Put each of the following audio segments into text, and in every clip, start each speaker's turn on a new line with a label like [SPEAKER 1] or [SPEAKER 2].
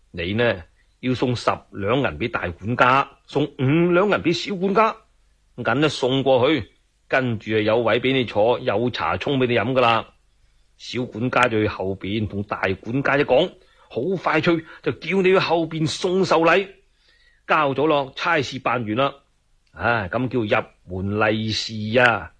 [SPEAKER 1] 你呢要送10兩銀俾大管家，送5兩銀俾小管家，銀呢送過去，跟住有位俾你坐，有茶沖俾你飲噶啦。小管家就去後邊同大管家一講，好快脆就叫你去後邊送壽禮，交咗咯，差事辦完啦。咁叫入門利是啊！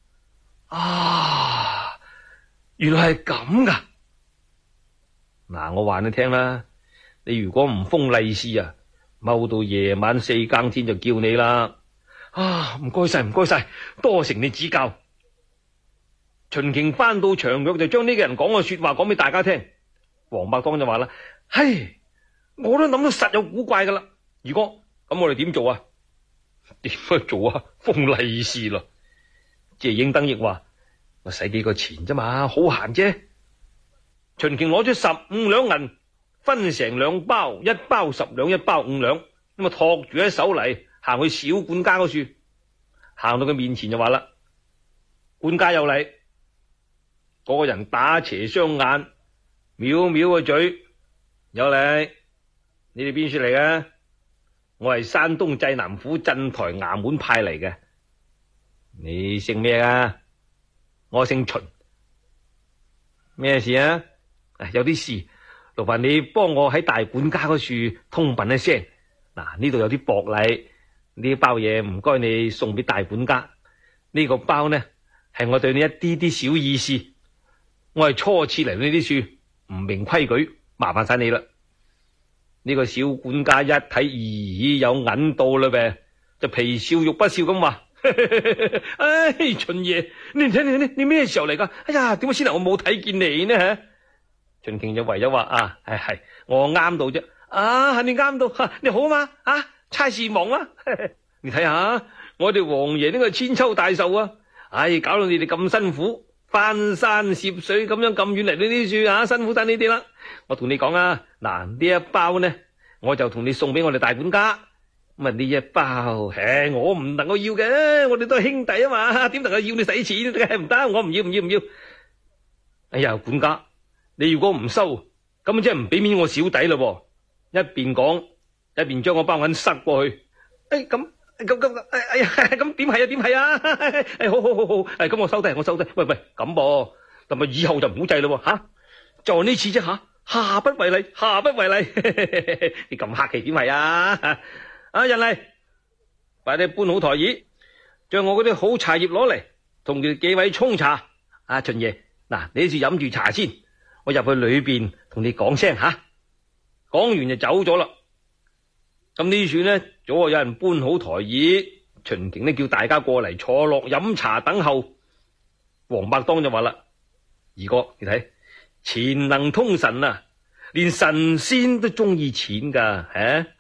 [SPEAKER 1] 原來係咁噶。嗱，我話你聽啦，你如果唔封利是啊，踎到夜晚4更天就叫你啦。唔該晒，唔該晒，多承你指教。秦瓊翻到長藥就將呢個人講嘅說話講俾大家聽。王伯當就話啦：我都諗到實有古怪噶啦。二哥，咁我哋點做啊？點樣做啊？封利是咯。謝英登亦話：我使幾個錢啫嘛，好閒啫。秦瓊攞出15兩銀，分成2包，1包10兩，1包5兩，咁托住喺手嚟，行去小管家嗰處。行到佢面前就話啦：管家有禮。嗰個人打斜雙眼，藐藐個嘴，有禮。你哋邊處嚟嘅？我係山東濟南府鎮台衙門派嚟嘅。你姓咩啊？我姓秦。咩事啊？有啲事，勞煩你幫我喺大管家嗰處通禀一聲。嗱，呢度有啲薄禮，呢包嘢唔該你送俾大管家。呢個包呢係我對你一啲啲小意思。我係初次嚟到呢啲處，唔明規矩，麻煩晒你啦。呢個小管家一睇，咦，有銀到啦唄，就皮笑肉不笑咁話：秦爺，你咩時候嚟噶？點解先嚟我冇睇見你呢？秦瓊就唯有話：係我啱到啫。你啱到，你好嘛？差事忙啊？你睇下我哋王爺呢個千秋大壽啊！搞到你哋咁辛苦，翻山涉水咁樣咁遠嚟呢啲處辛苦晒你哋啦。我同你講啊，嗱，呢一包呢，我就同你送俾我哋大管家。咁呢一包，我唔能夠要嘅，我哋都係兄弟啊嘛，點能夠要你使錢？唔得，我唔要。管家，你如果唔收，咁即係唔俾面我小弟咯。一邊講，一邊將我包銀塞過去。咁點係啊？好，咁我收低。喂，咁噃，咁咪以後就唔好制咯。就呢次啫下不為例。你咁客氣點係啊？人嚟，快啲搬好台椅，將我嗰啲好茶葉攞嚟，同佢幾位沖茶。秦爺，嗱，你呢次飲住茶先，我入去裏邊同你講聲吓。講完就走咗啦。咁呢處呢，早有人搬好台椅，秦瓊呢叫大家過嚟坐落飲茶等候。王伯當就話啦：二哥，你睇錢能通神啊，連神仙都中意錢噶。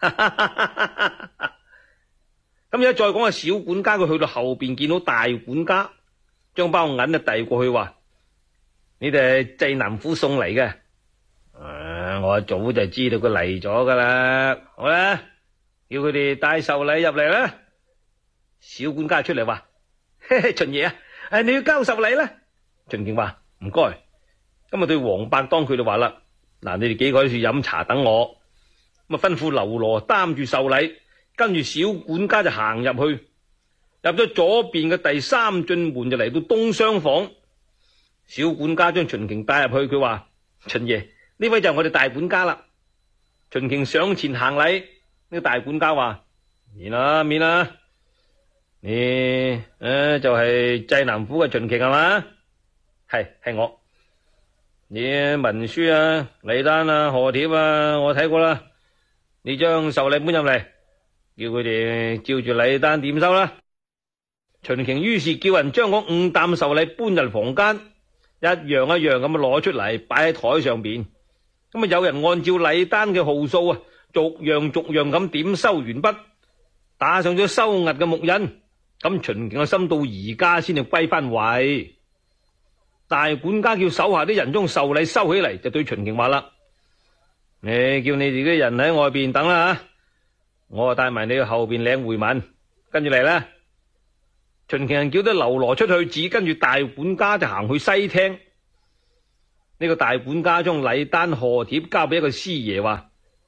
[SPEAKER 1] 咁而家再講下小管家，佢去到後邊見到大管家，將包銀就遞過去話：你哋係濟南府送嚟嘅。我早就知道佢嚟咗噶啦。好啦，叫佢哋帶壽禮入嚟啦。小管家出嚟話：秦爺你要交壽禮啦。秦瓊話：唔該。今日對王伯當佢就話啦：嗱，你哋幾個喺處飲茶等我。咁吩咐劉羅擔住壽禮，跟住小管家就行入去，入咗左邊嘅第3進門就嚟到東廂房。小管家將秦瓊帶入去，佢話：秦爺，呢位就係我哋大管家啦。秦瓊上前行禮，呢個大管家話：免啦，你就係濟南府嘅秦瓊係嘛？係我。你文書禮單賀帖我睇過啦。你將壽禮搬入嚟，叫佢哋照住禮單點收啦。秦瓊於是叫人將嗰5擔壽禮搬入房間，一樣咁攞出嚟擺喺台上邊。咁有人按照禮單嘅號數逐樣咁點收完畢，打上咗收押嘅木印。咁秦瓊嘅心到而家先至歸翻位。大管家叫手下啲人將壽禮收起嚟，就對秦瓊話啦：你叫你哋啲人喺外邊等啦，我帶埋你去後邊領回文，跟住嚟啦。秦瓊人叫得劉羅出去，只跟住大管家就行去西廳。呢個大管家將禮單賀帖交俾一個師爺，話：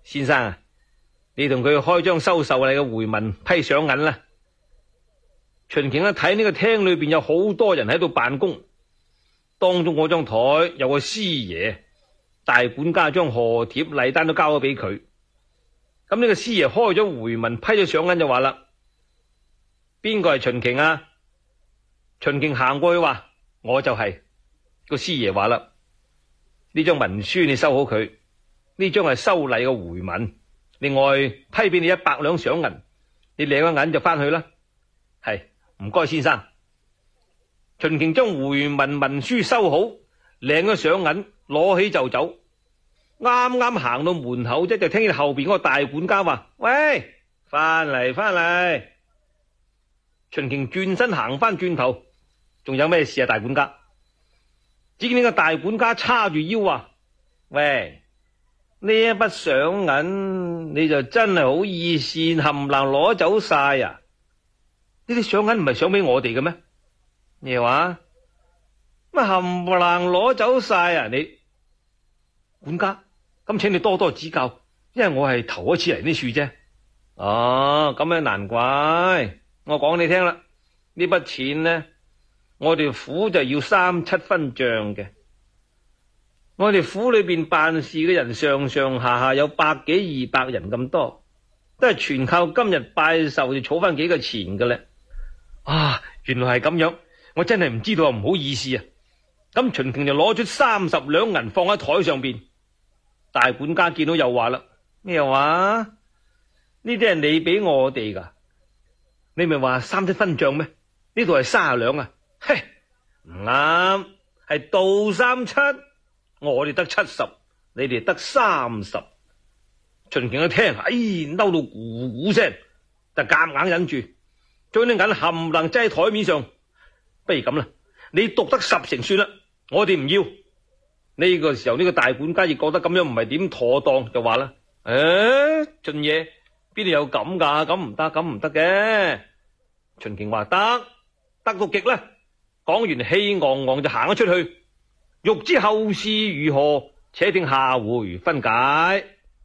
[SPEAKER 1] 先生啊，你同佢開張收受禮嘅回文批賞銀啦。秦瓊一睇呢個廳裏邊有好多人喺度辦公，當中嗰張台有個師爺，大管家將賀帖禮單都交咗俾佢。咁呢個師爺開咗回文批咗賞銀就話啦：邊個係秦瓊啊？秦瓊行過去話：我就係。個師爺話啦：呢張文書你收好佢，呢張係收禮嘅回文，另外批俾你100兩賞銀，你領咗銀就翻去啦。係，唔該先生。秦瓊將回文文書收好，領咗賞銀，攞起就走。啱啱行到門口啫，就聽見後邊嗰個大管家話：喂，翻嚟翻嚟。秦瓊轉身行翻轉頭，仲有咩事啊？大管家。只見呢個大管家叉住腰話：喂，呢一筆賞銀你就真係好意善，冚唪唥攞走晒啊！呢啲賞銀唔係賞俾我哋嘅咩？咩話？乜冚唪唥攞走晒啊？你管家，咁請你多多指教，因為我係頭一次嚟呢處啫。哦，咁樣難怪。我講你聽啦，呢筆錢呢，我哋府就要3-7分賬嘅。我哋府裏邊辦事嘅人上上下下有100幾200人咁多，都係全靠今日拜壽就儲翻幾個錢嘅咧。啊，原來係咁樣，我真係唔知道，唔好意思啊。咁秦瓊就攞出30兩銀放喺台上邊。大管家見到又話啦：咩話？呢啲係你俾我哋噶？你咪話3-7分賬咩？呢度係30兩啊！嘿，唔啱，係倒37。我哋得70，你哋得30。秦瓊一聽，嬲到咕咕聲，就夾硬忍住，將啲銀冚唪唥擠喺台面上。不如咁啦，你獨得10成算啦，我哋唔要。呢個時候呢個大管家亦覺得咁樣唔係點妥當，就話啦：秦爺邊度有咁噶？咁唔得，咁唔得嘅。秦瓊話：得到極啦。講完氣昂昂就行咗出去。欲知後事如何，且聽下回分解。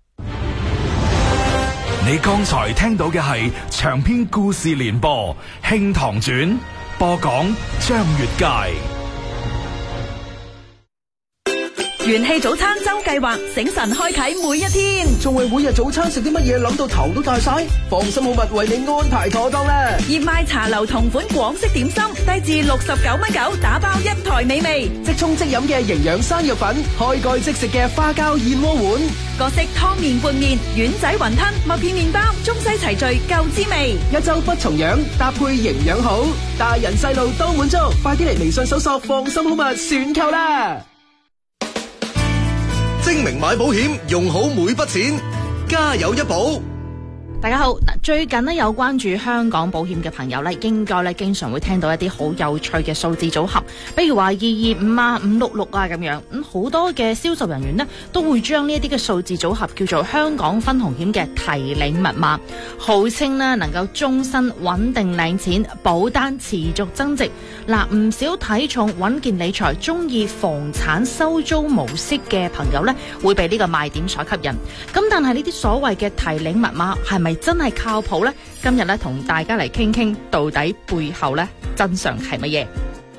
[SPEAKER 2] 你剛才聽到嘅係長篇故事連播《慶堂傳》，播講張月佳。
[SPEAKER 3] 元氣早餐周計劃，醒神開啟每一天。
[SPEAKER 4] 仲為每日早餐食啲乜嘢諗到頭都大晒？放心好物為你安排妥當啦！
[SPEAKER 3] 熱賣茶樓同款廣式點心，低至69.9，打包一台美味。
[SPEAKER 4] 即沖即飲嘅營養山藥粉，開蓋即食嘅花膠燕窩碗，
[SPEAKER 3] 各式湯麵拌麵、丸仔雲吞、麥片麵包，中西齊聚夠滋味。
[SPEAKER 4] 一周不重樣，搭配營養好，大人細路都滿足。快啲嚟微信搜索放心好物選購啦！
[SPEAKER 5] 精明買保險，用好每筆錢，家有一保。
[SPEAKER 6] 大家好，最近呢，有關注香港保險嘅朋友呢，應該呢經常會聽到一啲好有趣嘅數字組合，比如話225啊、566啊咁樣。好多嘅銷售人員呢，都會將呢一啲嘅數字組合叫做香港分紅險嘅提領密碼，號稱呢能夠終身穩定領錢，保單持續增值。唔少睇重穩健理財、中意房產收租模式嘅朋友呢，會被呢個賣點所吸引。咁但係呢啲所謂嘅提領密碼係咪真係靠譜呢？今日咧同大家嚟傾傾，到底背後咧真相係乜嘢？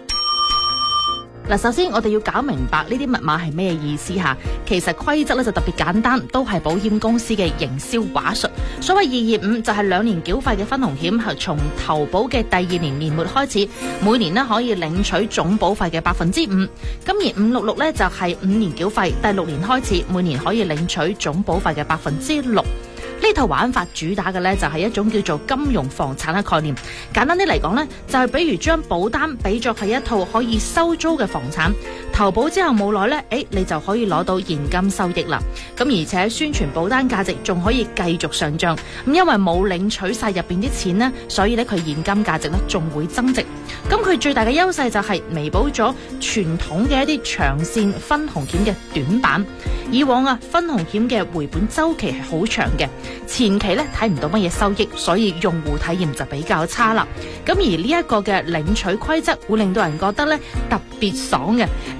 [SPEAKER 6] 首先我哋要搞明白呢啲密碼係咩意思吓。其實規則咧就特別簡單，都係保險公司嘅營銷話術。所謂225就係2年繳費嘅分紅險，係從投保嘅第2年年末開始，每年咧可以領取總保費嘅5%。咁而566咧就係5年繳費，第6年開始，每年可以領取總保費嘅6%。呢套玩法主打嘅呢，就係一種叫做金融房產嘅概念。簡單啲嚟講呢，就係比如將保單比作係一套可以收租嘅房產，投保之後冇耐呢，你就可以攞到現金收益啦。咁而且宣傳保單價值仲可以繼續上漲。咁因為冇領取晒入邊啲錢呢，所以呢，佢現金價值呢仲會增值。咁佢最大嘅優勢就係彌補咗傳統嘅一啲長線分紅險嘅短板。以往分紅險嘅回本週期係好長嘅，前期咧睇唔到乜嘢收益，所以用戶體驗就比較差啦。咁而呢一個嘅領取規則會令到人覺得咧特別爽嘅，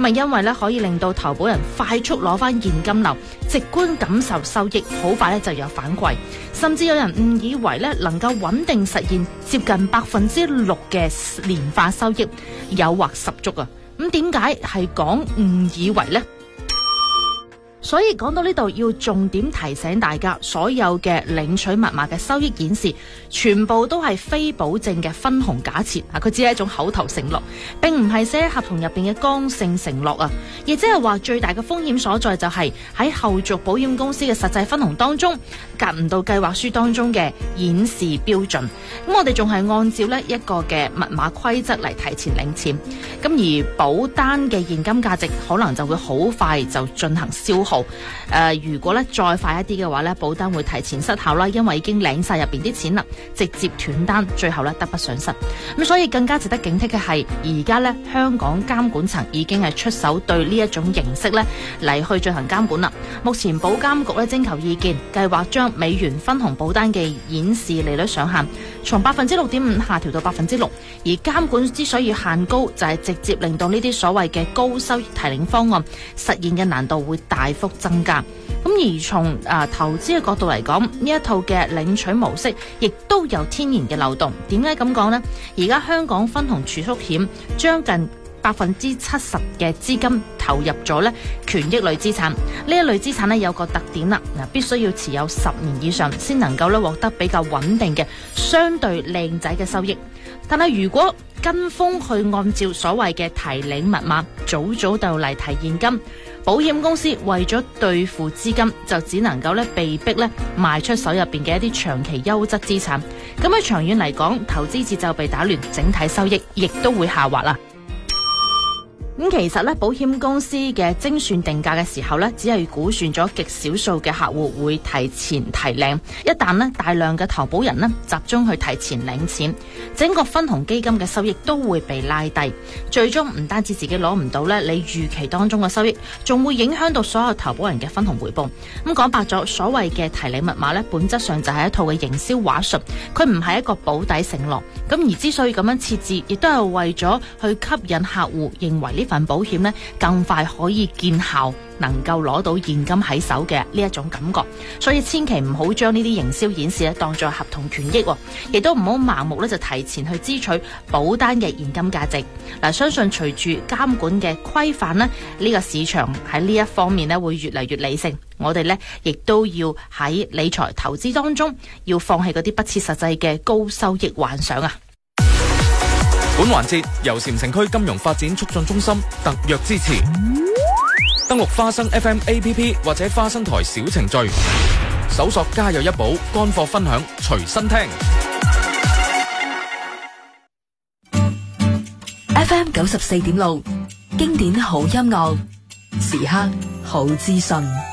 [SPEAKER 6] 咁啊，因為咧可以令到投保人快速攞翻現金流，直觀感受收益，好快咧就有反饋，甚至有人誤以為咧能夠穩定實現接近6%嘅年化收益，誘惑十足啊！咁點解係講誤以為呢？所以講到呢度，要重點提醒大家，所有嘅領取密碼嘅收益顯示，全部都係非保證嘅分紅假設啊！佢只係一種口頭承諾，並唔係寫喺合同入邊嘅剛性承諾啊！亦即係話，最大嘅風險所在就係喺後續保險公司嘅實際分紅當中，夾唔到計劃書當中嘅顯示標準。咁我哋仲係按照呢一個嘅密碼規則嚟提前領錢，咁而保單嘅現金價值可能就會好快就進行消耗。如果咧再快一啲嘅話咧，保單會提前失效啦，因為已經領晒入邊啲錢啦，直接斷單，最後咧得不償失。咁所以更加值得警惕嘅係，而家咧香港監管層已經係出手對呢一種形式咧嚟去進行監管啦。目前保監局咧徵求意見，計劃將美元分紅保單嘅顯示利率上限從6.5%下調到6%，而監管之所以限高，就係直接令到呢啲所謂嘅高收益提領方案實現嘅難度會大幅增加。咁而從投資嘅角度嚟講，呢一套嘅領取模式亦都有天然嘅漏洞。點解咁講呢？而家香港分紅儲蓄險將近70%嘅資金投入咗咧權益類資產，呢一類資產咧有個特點啦，必須要持有10年以上先能夠咧獲得比較穩定嘅相對靚仔嘅收益。但係如果跟風去按照所謂嘅提領密碼，早就嚟提現金，保險公司為咗兌付資金，就只能夠咧被逼咧賣出手入邊嘅一啲長期優質資產。咁喺長遠嚟講，投資節奏被打亂，整體收益亦都會下滑啦。咁其實咧，保險公司嘅精算定價嘅時候咧，只係估算咗極少數嘅客戶會提前提領。一旦咧大量嘅投保人咧集中去提前領錢，整個分紅基金嘅收益都會被拉低。最終唔單止自己攞唔到咧你預期當中嘅收益，仲會影響到所有投保人嘅分紅回報。咁講白咗，所謂嘅提領密碼咧，本質上就係一套嘅營銷話術，佢唔係一個保底承諾。咁而之所以咁樣設置，亦都係為咗去吸引客戶認為呢份保險咧更快可以見效，能夠攞到現金喺手嘅呢一種感覺。所以千祈唔好將呢啲營銷演示咧當作合同權益，亦都唔好盲目咧就提前去支取保單嘅現金價值。相信隨住監管嘅規範咧，呢個市場喺呢一方面咧會越嚟越理性。我哋咧亦都要喺理財投資當中要放棄嗰啲不切實際嘅高收益幻想啊！
[SPEAKER 7] 本環節由禪城區金融發展促進中心特約支持。登錄花生 FM APP 或者花生台小程序，搜索家有一寶乾貨分享，隨身聽。
[SPEAKER 8] FM 94.6經典好音樂，時刻好資訊。